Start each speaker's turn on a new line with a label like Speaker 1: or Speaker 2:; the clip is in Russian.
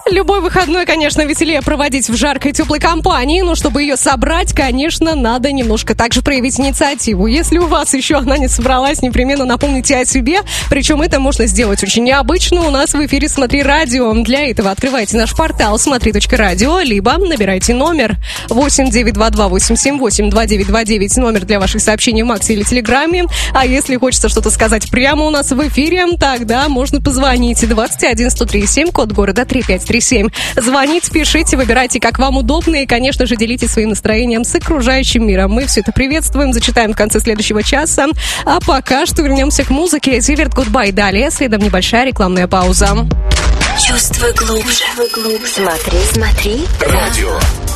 Speaker 1: Любой выходной, конечно, веселее проводить в жаркой теплой компании, но чтобы ее собрать, конечно, надо немножко также проявить инициативу. Если у вас еще она не собралась, непременно напомните о себе. Причем это можно сделать очень необычно. У нас в эфире «Смотри радио». Для этого открывайте наш портал смотри.радио, либо набирайте номер 8-922-878-2929, номер для ваших сообщений в Максе или Телеграме. А если хочется что-то сказать прямо у нас в эфире, тогда можно позвонить 21 103 7, код города 3537. Звоните, пишите, выбирайте, как вам удобно, и, конечно же, делитесь своим настроением с окружающим миром. Мы все это приветствуем, зачитаем в конце следующего часа. А пока что вернемся к музыке. Зиверт, гудбай. Далее следом небольшая рекламная пауза.
Speaker 2: Чувствуй глубже. Смотри. Радио.